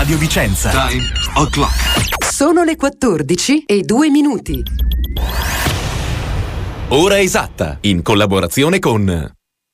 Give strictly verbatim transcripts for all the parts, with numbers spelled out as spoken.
Radio Vicenza. Time o'clock. Sono le quattordici e due minuti. Ora esatta, in collaborazione con...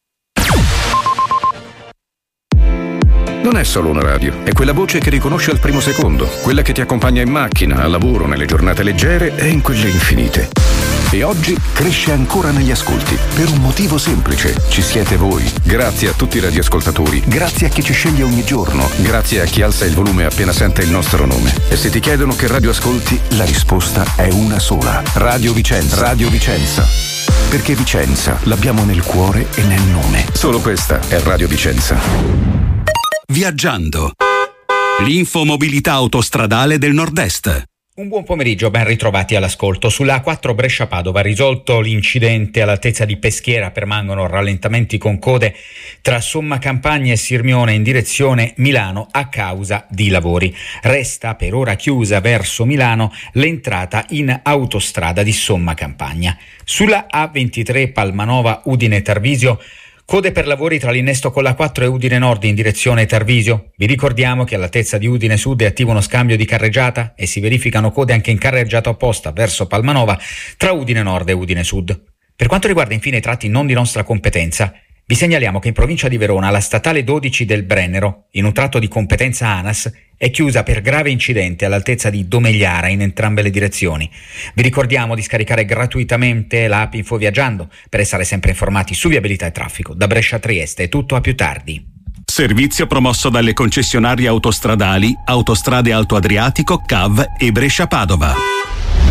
Non è solo una radio, è quella voce che riconosce al primo secondo, quella che ti accompagna in macchina, al lavoro, nelle giornate leggere e in quelle infinite. E oggi cresce ancora negli ascolti, per un motivo semplice. Ci siete voi. Grazie a tutti i radioascoltatori, grazie a chi ci sceglie ogni giorno, grazie a chi alza il volume appena sente il nostro nome. E se ti chiedono che radio ascolti, la risposta è una sola. Radio Vicenza. Radio Vicenza. Perché Vicenza l'abbiamo nel cuore e nel nome. Solo questa è Radio Vicenza. Viaggiando. L'infomobilità autostradale del Nord-Est. Un buon pomeriggio, ben ritrovati all'ascolto. Sulla A quattro Brescia-Padova, risolto l'incidente all'altezza di Peschiera, permangono rallentamenti con code tra Somma Campagna e Sirmione in direzione Milano a causa di lavori. Resta per ora chiusa verso Milano l'entrata in autostrada di Somma Campagna. Sulla A ventitré Palmanova Udine Tarvisio, code per lavori tra l'innesto con la quattro e Udine Nord in direzione Tarvisio. Vi ricordiamo che all'altezza di Udine Sud è attivo uno scambio di carreggiata e si verificano code anche in carreggiata opposta verso Palmanova tra Udine Nord e Udine Sud. Per quanto riguarda infine i tratti non di nostra competenza, vi segnaliamo che in provincia di Verona la statale dodici del Brennero, in un tratto di competenza ANAS, è chiusa per grave incidente all'altezza di Domegliara in entrambe le direzioni. Vi ricordiamo di scaricare gratuitamente l'app InfoViaggiando per essere sempre informati su viabilità e traffico. Da Brescia a Trieste è tutto, a più tardi. Servizio promosso dalle concessionarie autostradali Autostrade Alto Adriatico, C A V e Brescia Padova.